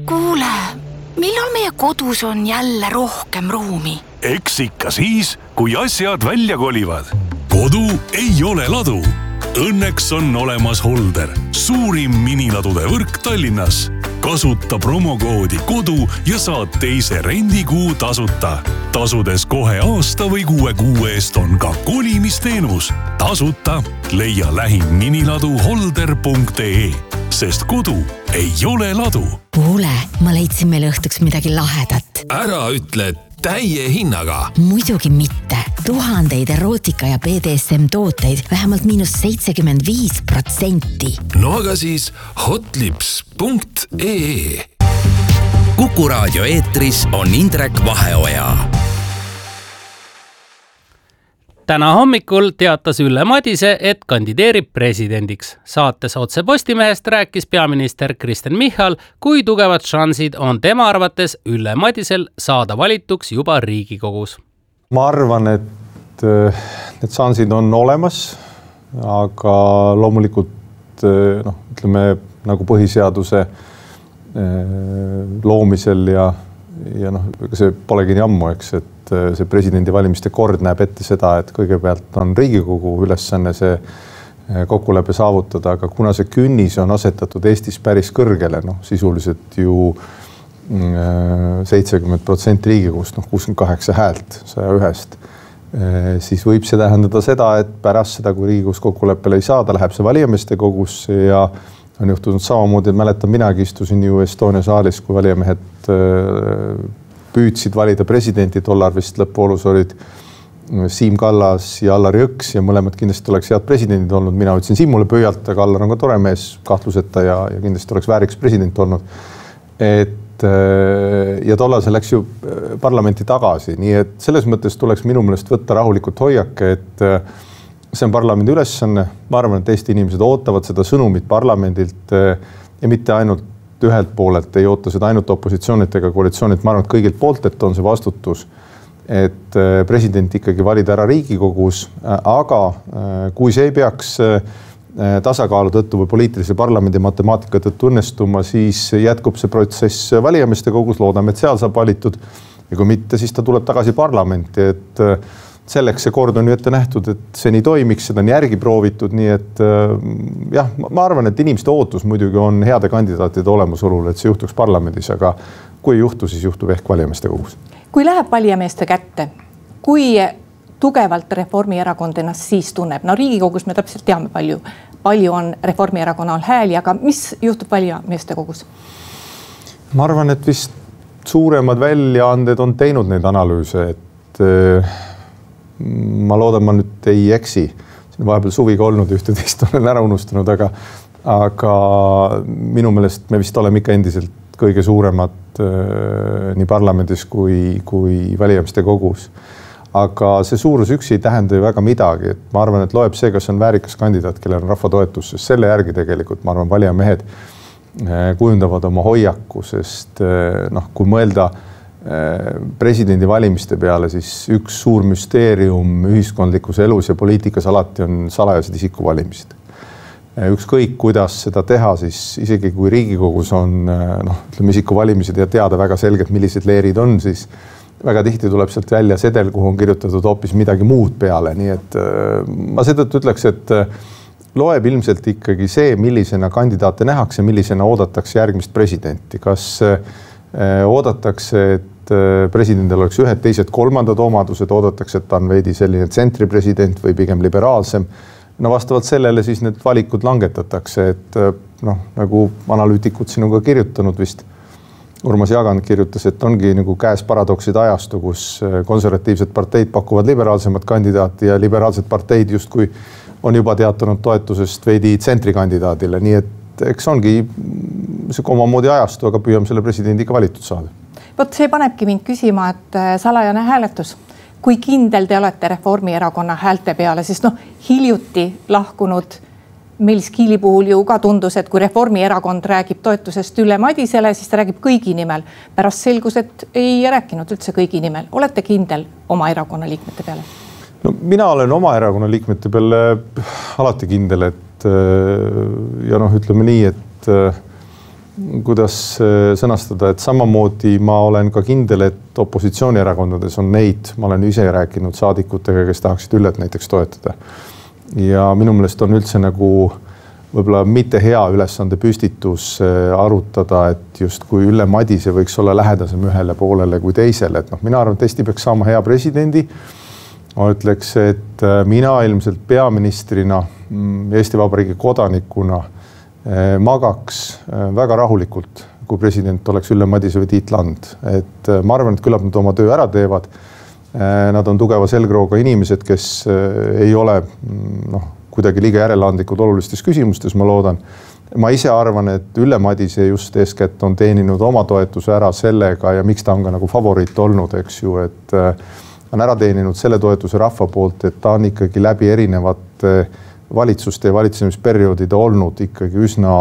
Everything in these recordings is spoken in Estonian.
Kuule, millal meie kodus on jälle rohkem ruumi? Eks ikka siis, kui asjad välja kolivad. Kodu ei ole ladu. Õnneks on olemas Holder, suurim miniladude võrk Tallinnas. Kasuta promokoodi kodu ja saad teise rendikuu tasuta. Tasudes kohe aasta või 6 kuu eest on ka kolimisteenus. Tasuta leia lähim miniladu holder.ee, sest kodu ei ole ladu. Kuule, ma leidsin meile õhtuks midagi lahedat. Ära ütle täie hinnaga. Muidugi mitte. 1000 erootika ja BDSM tooteid vähemalt -75%. No aga siis hotlips.ee. Kuku raadio eetris on Indrek Vaheoja. Täna hommikul teatas Ülle Madise, et kandideerib presidendiks. Saates Otse Postimehest rääkis peaminister Kristen Michal, kui tugevad šansid on tema arvates Ülle Madisel saada valituks juba Riigikogus. Ma arvan, et need šansid on olemas, aga loomulikult ütleme nagu põhiseaduse loomisel ja see polegi nii ammu, eks, et see presidendi valimiste kord näeb ette seda, et kõigepealt on Riigikogu ülesanne see kokkulepe saavutada, aga kuna see künnis on asetatud Eestis päris kõrgele, sisuliselt ju 70% Riigikogust, 68 häält 101-st, siis võib see tähendada seda, et pärast seda, kui Riigikogus kokkuleppele ei saada, läheb see valijameeste kogusse ja on juhtunud samamoodi, et mäletan, minagi istusin ju Estonia saalis, kui valijamehed püüdsid valida presidenti, tollar vist lõppvoolus olid Siim Kallas ja Allar Jõks ja mõlemad kindlasti oleks head presidendid olnud. Mina ütlesin Siimule pöialt, aga Allar on ka tore mees, kahtluseta ja kindlasti oleks vääriks president olnud. Ja tollal see läks ju parlamenti tagasi, nii et selles mõttes tuleks minu meelest võtta rahulikult hoiake, et see on parlamendi ülesanne. Ma arvan, et Eesti inimesed ootavad seda sõnumit parlamendilt ja mitte ainult ühelt poolelt, ei oota seda ainult opositsioonilt ega koalitsioonilt. Ma arvan, et kõigilt pooltelt on see vastutus, et president ikkagi valida ära Riigikogus, aga kui see ei peaks tasakaalu tõttu või poliitilise parlamendi matemaatika tõttu õnnestuma, siis jätkub see protsess valijameeste kogus, loodame, et seal saab valitud ja kui mitte, siis ta tuleb tagasi parlamenti, et selleks see kord on ju ette nähtud, et see nii toimiks, seda on järgi proovitud, nii et jah, ma arvan, et inimeste ootus muidugi on heade kandidaatide olemasolul, et see juhtuks parlamendis, aga kui ei juhtu, siis juhtub ehk valijameeste kogus. Kui läheb valijameeste kätte, kui tugevalt Reformierakond ennast siis tunneb? No Riigikogus me täpselt teame palju on Reformierakonnal hääli, aga mis juhtub valijameeste kogus? Ma arvan, et vist suuremad väljaanded on teinud neid analüüse, et ma loodan, ma nüüd ei eksi. Siin vahepeal suviga olnud ühte-teist olen ära unustanud, aga minu meelest me vist oleme ikka endiselt kõige suuremad nii parlamendis kui valijameeste kogus. Aga see suurus üksi ei tähenda ju väga midagi. Et ma arvan, et loeb see, kas on väärikas kandidaat, kellel on rahva toetus, sest selle järgi tegelikult, ma arvan, valijamehed kujundavad oma hoiaku, sest kui mõelda presidendi valimiste peale, siis üks suur müsteerium ühiskondlikus elus ja poliitikas alati on salajased isikuvalimised. Ükskõik, kuidas seda teha, siis isegi kui Riigikogus on isikuvalimised ja teada väga selgelt, millised leerid on, siis väga tihti tuleb sealt välja sedel, kuhu on kirjutatud hoopis midagi muud peale. Nii et ma seetõttu ütleks, et loeb ilmselt ikkagi see, millisena kandidaate nähakse, millisena oodatakse järgmist presidenti. Kas oodatakse, et presidendil oleks ühed, teised, kolmandad omadused, oodatakse, et ta on veidi selline tsentripresident või pigem liberaalsem. No vastavalt sellele siis need valikud langetatakse, et nagu analüütikud siin on ka kirjutanud vist, Urmas Jagand kirjutas, et ongi nagu käes paradokside ajastu, kus konservatiivsed parteid pakuvad liberaalsemad kandidaati ja liberaalsed parteid justkui on juba teatanud toetusest veidi tsentrikandidaadile. Nii et eks ongi omamoodi ajastu, aga püüame selle presidendiga valitud saada. Vot see panebki mind küsima, et salajane hääletus. Kui kindel te olete Reformierakonna häälte peale, siis hiljuti lahkunud Meelis Kiili puhul ju ka tundus, et kui Reformierakond räägib toetusest Ülle Madisele, siis ta räägib kõigi nimel. Pärast selgus, et ei rääkinud üldse kõigi nimel. Olete kindel oma erakonna liikmete peale? No, mina olen oma erakonna liikmete peale alati kindel, et ja ütleme nii, et kuidas sõnastada, et samamoodi ma olen ka kindel, et opositsioonierakondades on neid, ma olen ise rääkinud saadikutega, kes tahaksid Üllet näiteks toetada. Ja minu meelest on üldse nagu võib-olla mitte hea ülesande püstitus arutada, et just kui Ülle Madise võiks olla lähedasem ühele poolele kui teisele, et mina arvan, et Eesti peaks saama hea presidendi. Ma ütleks, et mina ilmselt peaministrina, Eesti Vabariigi kodanikuna magaks väga rahulikult, kui president oleks Ülle Madise või Tiit Land. Et ma arvan, et küllap nad oma töö ära teevad. Nad on tugeva selgrooga inimesed, kes ei ole kuidagi liiga järeleandlikud olulistes küsimustes, ma loodan. Ma ise arvan, et Ülle Madise just eeskätt on teeninud oma toetuse ära sellega ja miks ta on ka nagu favoriit olnud, eks ju, et on ära teeninud selle toetuse rahva poolt, et ta on ikkagi läbi erinevate valitsuste ja valitsemisperioodide olnud ikkagi üsna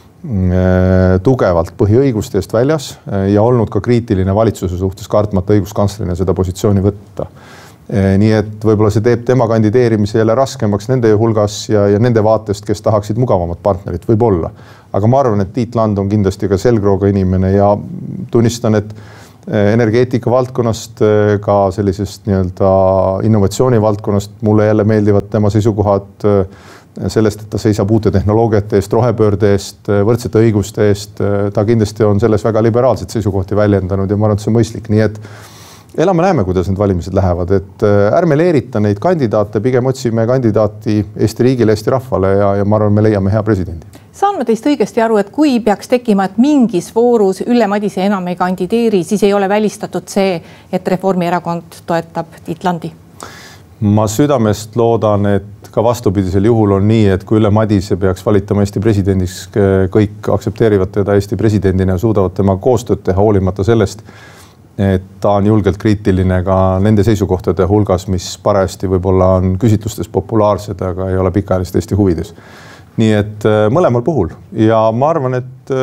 tugevalt põhiõiguste eest väljas ja olnud ka kriitiline valitsuse suhtes, kartmata õiguskantslerina seda positsiooni võtta. Nii et võib-olla see teeb tema kandideerimise jälle raskemaks nende hulgas ja nende vaatest, kes tahaksid mugavamat partnerit võib-olla. Aga ma arvan, et Tiit Land on kindlasti ka selgrooga inimene ja tunnistan, et energeetika valdkonnast, ka sellisest innovatsiooni valdkonnast mulle jälle meeldivad tema seisukohad sellest, et ta seisab uute tehnoloogiate eest, rohepöörde eest, võrdsete õiguste eest. Ta kindlasti on selles väga liberaalset seisukohti väljendanud ja ma arvan, et see on mõistlik. Nii et elame näeme, kuidas need valimised lähevad, et ärme leerita neid kandidaate, pigem otsime kandidaati Eesti riigile, Eesti rahvale ja ma arvan, me leiame hea presidendi. Saan ma teist õigesti aru, et kui peaks tekkima, et mingis voorus Ülle Madise enam ei kandideeri, siis ei ole välistatud see, et Reformierakond toetab Tiit Landi? Ma südamest loodan, et ka vastupidisel juhul on nii, et kui Ülle Madise peaks valitama Eesti presidendiks, kõik aksepteerivad teda Eesti presidendina ja suudavad tema koostööd teha hoolimata sellest, et ta on julgelt kriitiline ka nende seisukohtade hulgas, mis parajasti võib-olla on küsitlustes populaarsed, aga ei ole pikaajalist Eesti huvides. Nii et mõlemal puhul ja ma arvan,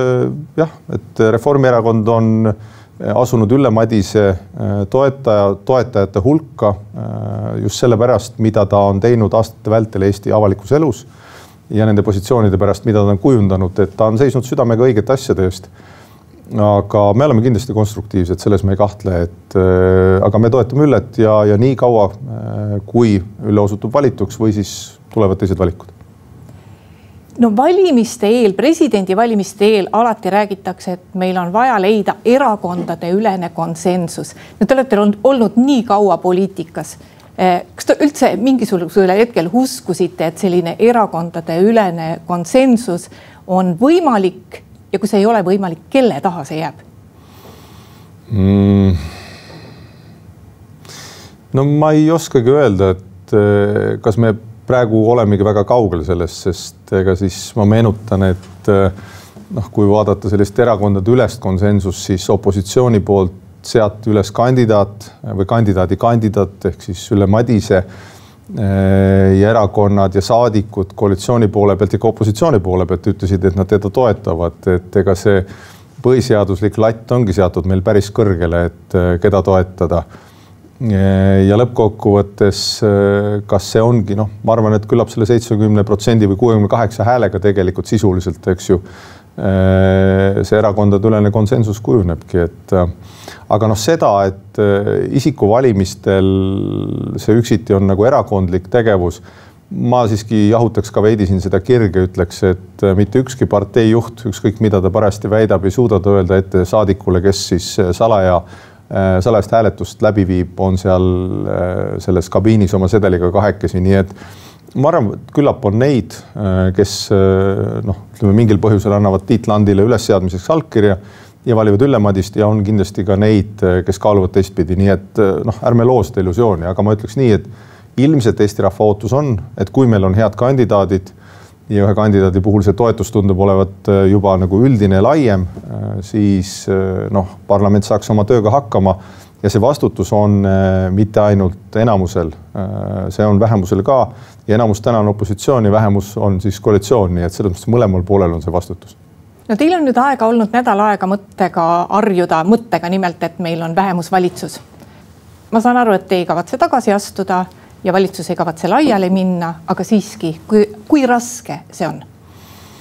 et Reformierakond on asunud Ülle Madise toetajate hulka just sellepärast, mida ta on teinud aastate vältel Eesti avalikus elus ja nende positsioonide pärast, mida ta on kujundanud, et ta on seisnud südamega õigete asjade eest. Aga me oleme kindlasti konstruktiivsed, selles me ei kahtle, aga me toetame Üllet ja nii kaua, kui Ülle osutub valituks või siis tulevad teised valikud. No valimiste eel, presidendi valimiste eel alati räägitakse, et meil on vaja leida erakondade ülene konsensus. Te olete olnud nii kaua poliitikas. Kas te üldse mingisugusel hetkel uskusite, et selline erakondade ülene konsensus on võimalik ja kui see ei ole võimalik, kelle taha see jääb? No ma ei oskagi öelda, et kas me praegu olemegi väga kaugel sellest, sest ega siis ma meenutan, et kui vaadata sellist erakondade ülest konsensus, siis opositsiooni poolt seati üles kandidaat või kandidaat ehk siis Ülle Madise ja erakonnad ja saadikud koalitsiooni poole pealt ja ka opositsiooni poole pealt ütlesid, et nad teda toetavad, et ega see põhiseaduslik latt ongi seatud meil päris kõrgele, et keda toetada. Ja lõppkokkuvõttes, kas see ongi, ma arvan, et küllap selle 70% või 68 häälega tegelikult sisuliselt, eks ju, see erakondade ülene konsensus kujunebki, aga seda, et isikuvalimistel see üksiti on nagu erakondlik tegevus, ma siiski jahutaks ka veidi siin seda kirge, ütleks, et mitte ükski partei juht, ükskõik mida ta parajasti väidab, ei suuda ta öelda ette saadikule, kes siis salajast hääletust läbi viib, on seal selles kabiinis oma sedeliga kahekesi, nii et ma arvan, et küllap on neid, kes mingil põhjusel annavad Tiit Landile ülesseadmiseks allkirja ja valivad Ülle Madist ja on kindlasti ka neid, kes kaaluvad teistpidi, nii et ärme loo seda illusiooni, aga ma ütleks nii, et ilmselt Eesti rahva ootus on, et kui meil on head kandidaadid ja ühe kandidaadi puhul see toetus tundub olevat juba nagu üldine ja laiem, siis parlament saaks oma tööga hakkama ja see vastutus on mitte ainult enamusel, see on vähemusel ka ja enamus täna on opositsioon ja vähemus on siis koalitsioon, nii et selles mõttes mõlemal poolel on see vastutus. No teil on nüüd aega olnud nädal aega mõttega nimelt, et meil on vähemusvalitsus. Ma saan aru, et te ei kavatse tagasi astuda ja valitsus ei kavatse laiali minna, aga siiski, kui raske see on?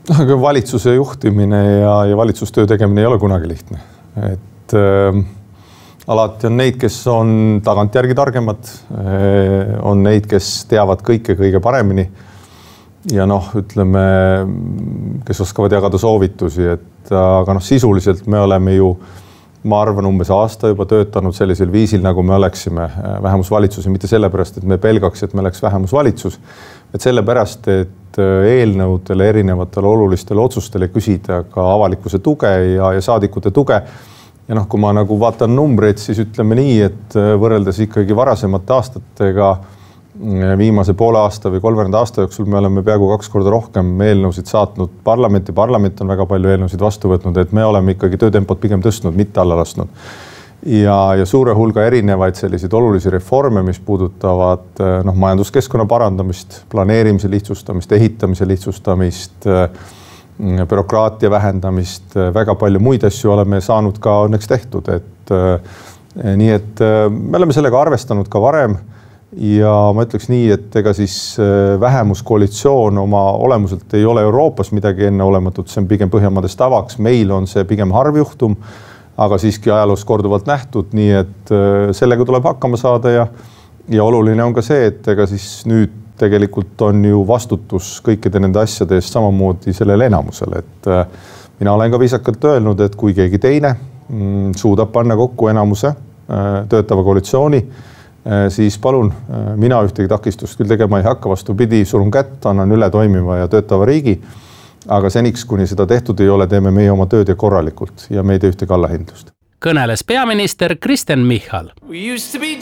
Aga valitsuse juhtimine ja valitsustöö tegemine ei ole kunagi lihtne. Et alati on neid, kes on tagantjärgi targemad, on neid, kes teavad kõike kõige paremini ja ütleme, kes oskavad jagada soovitusi, aga sisuliselt me oleme ju, ma arvan, umbes aasta juba töötanud sellisel viisil, nagu me oleksime vähemusvalitsusi, mitte sellepärast, et me pelgaks, et me oleks vähemusvalitsus, et sellepärast, et eelnõudele, erinevatele olulistele otsustele küsida ka avalikkuse tuge ja saadikute tuge. Ja kui ma vaatan numbreid, siis ütleme nii, et võrreldes ikkagi varasemate aastatega viimase poole aasta või 3 aasta jooksul me oleme peaaegu 2 korda rohkem eelnõusid saatnud parlamenti. Parlament on väga palju eelnõusid vastu võtnud, et me oleme ikkagi töötempot pigem tõstnud, mitte alla lasknud. Ja suure hulga erinevaid selliseid olulisi reforme, mis puudutavad majanduskeskkonna parandamist, planeerimise lihtsustamist, ehitamise lihtsustamist, bürokraatia vähendamist, väga palju muid asju oleme saanud ka õnneks tehtud. Nii et me oleme sellega arvestanud ka varem ja ma ütleks nii, et ega siis vähemuskoalitsioon oma olemuselt ei ole Euroopas midagi enneolematut, see on pigem Põhjamaades tavaks, meil on see pigem harvjuhtum, aga siiski ajaloos korduvalt nähtud, nii et sellega tuleb hakkama saada ja oluline on ka see, et ega siis nüüd tegelikult on ju vastutus kõikide nende asjade eest samamoodi sellele enamusele, et mina olen ka viisakalt öelnud, et kui keegi teine suudab panna kokku enamuse töötava koalitsiooni, siis palun, mina ühtegi takistust küll tegema ei hakka, vastupidi, surun kätt, annan üle toimiva ja töötava riigi, aga seniks, kuni seda tehtud ei ole, teeme meie oma tööd ja korralikult ja me ei tee ühtegi allahindlust. Kõneles peaminister Kristen Michal. We used to be